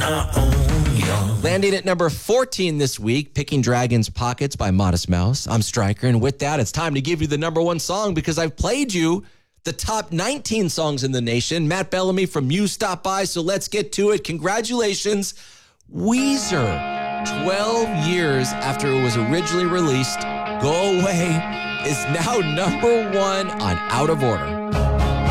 Landing at number 14 this week, Picking Dragons Pockets by Modest Mouse. I'm Stryker, and with that, it's time to give you the number one song because I've played you the top 19 songs in the nation. Matt Bellamy from Muse stopped by, so let's get to it. Congratulations, Weezer. 12 years after it was originally released, Go Away is now number one on Out of Order.